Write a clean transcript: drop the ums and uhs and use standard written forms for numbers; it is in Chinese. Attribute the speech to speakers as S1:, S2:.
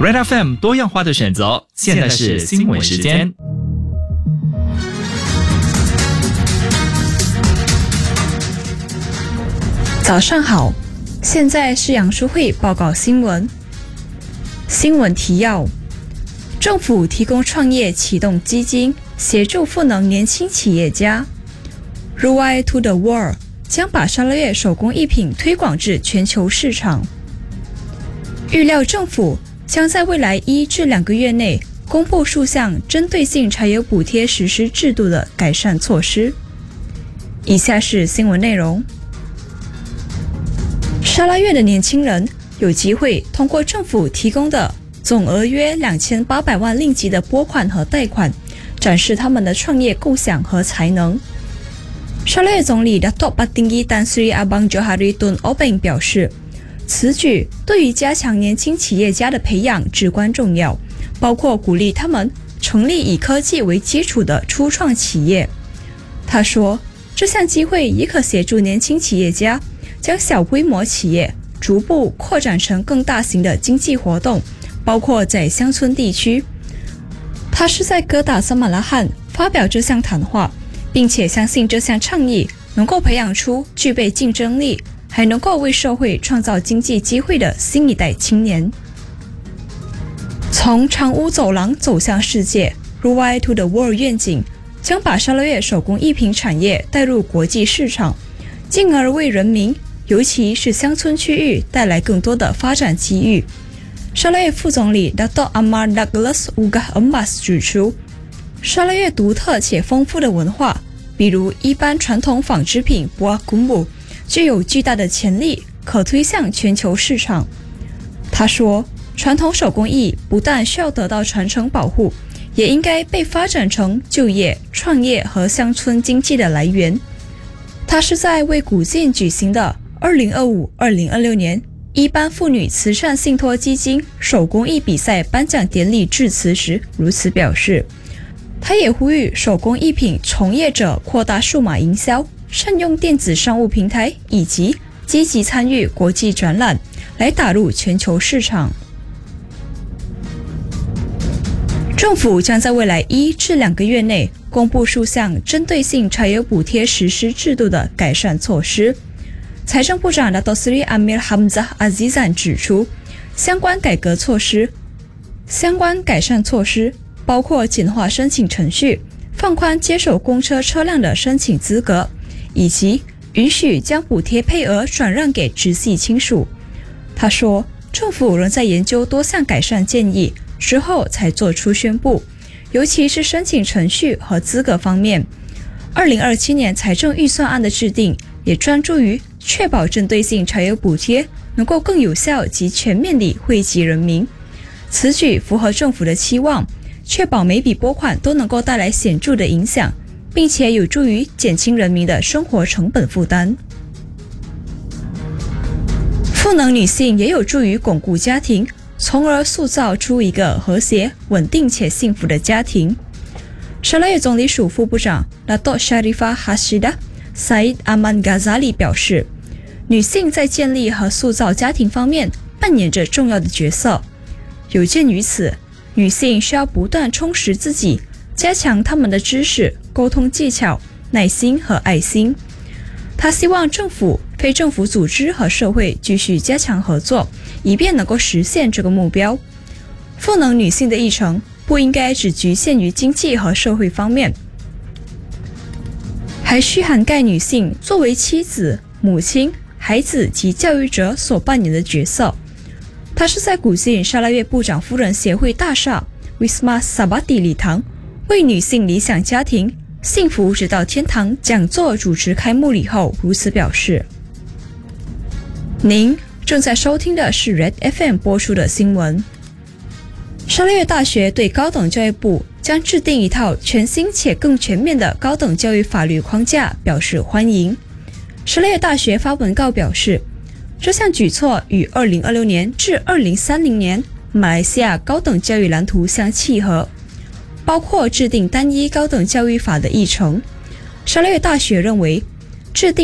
S1: Red FM 多样化的选择，现在是新闻时间。
S2: 早上好，现在是杨淑慧报告新闻。新闻提要：政府提供创业启动基金，协助赋能年轻企业家。Ruai to the World 将把沙拉越手工艺品推广至全球市场。预料政府将在未来1至2个月内公布数项针对性柴油补贴实施制度的改善措施。以下是新闻内容。沙拉越的年轻人有机会通过政府提供的总额约2800万令吉的拨款和贷款，展示他们的创业构想和才能。沙拉越总理 Datuk Patinggi Tan Sri Abang Johari Tun Obeng 表示，此举对于加强年轻企业家的培养至关重要，包括鼓励他们成立以科技为基础的初创企业。他说，这项机会也可协助年轻企业家将小规模企业逐步扩展成更大型的经济活动，包括在乡村地区。他是在哥打森马拉罕发表这项谈话，并且相信这项倡议能够培养出具备竞争力，还能够为社会创造经济机会的新一代青年。从长屋走廊走向世界 Ruai to the World 愿景将把沙拉越手工艺品产业带入国际市场，进而为人民，尤其是乡村区域带来更多的发展机遇。沙拉越副总理 Datuk Amar Douglas Ugah Embas 指出，沙拉越独特且丰富的文化，比如一般传统纺织品 Buah Kumbu 具有巨大的潜力，可推向全球市场。他说，传统手工艺不但需要得到传承保护，也应该被发展成就业、创业和乡村经济的来源。他是在为古晋举行的2025-2026年一般妇女慈善信托基金手工艺比赛颁奖典礼致辞时如此表示。他也呼吁手工艺品从业者扩大数码营销，善用电子商务平台，以及积极参与国际展览，来打入全球市场。政府将在未来1至2个月内公布数项针对性柴油补贴实施制度的改善措施。财政部长 Datuk Seri Amir Hamzah Azizan 指出，相关改善措施包括简化申请程序、放宽接手公车车辆的申请资格，以及允许将补贴配额转让给直系亲属。他说，政府仍在研究多项改善建议，之后才做出宣布，尤其是申请程序和资格方面。2027年财政预算案的制定也专注于确保针对性柴油补贴能够更有效及全面地惠及人民。此举符合政府的期望，确保每笔拨款都能够带来显著的影响，并且有助于减轻人民的生活成本负担。赋能女性也有助于巩固家庭，从而塑造出一个和谐、稳定且幸福的家庭。沙拉越总理署副部长 Datuk Sharifah Hashidah Said Aman Ghazali 表示，女性在建立和塑造家庭方面扮演着重要的角色。有鉴于此，女性需要不断充实自己，加强她们的知识、沟通技巧、耐心和爱心。她希望政府、非政府组织和社会继续加强合作，以便能够实现这个目标。赋能女性的议程不应该只局限于经济和社会方面，还需涵盖女性作为妻子、母亲、孩子及教育者所扮演的角色。她是在古晋沙拉越部长夫人协会大厦 Wisma Sabati 礼堂为女性理想家庭幸福直到天堂讲座主持开幕礼后如此表示。您正在收听的是 Red FM 播出的新闻。沙拉越大学对高等教育部将制定一套全新且更全面的高等教育法律框架表示欢迎。沙拉越大学发文告表示，这项举措与2026年至2030年马来西亚高等教育蓝图相契合，包括制定单一高等教育法的议程。沙拉越大学认为，制定